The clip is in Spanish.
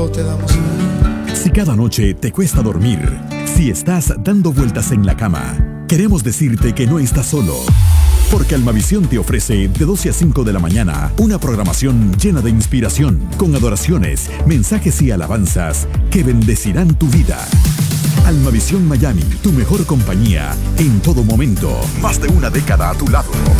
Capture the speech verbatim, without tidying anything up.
Todo te damos. Si cada noche te cuesta dormir, si estás dando vueltas en la cama, queremos decirte que no estás solo. Porque Almavisión te ofrece de doce a cinco de la mañana una programación llena de inspiración, con adoraciones, mensajes y alabanzas que bendecirán tu vida. Almavisión Miami, tu mejor compañía en todo momento. Más de una década a tu lado.